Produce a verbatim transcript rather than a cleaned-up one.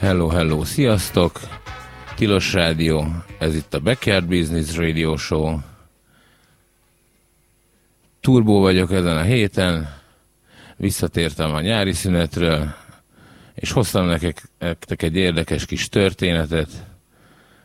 Hello, hello, sziasztok! Tilos Rádió, ez itt a Backyard Business Radio Show. Turbó vagyok ezen a héten, visszatértem a nyári szünetről, és hoztam nektek egy érdekes kis történetet.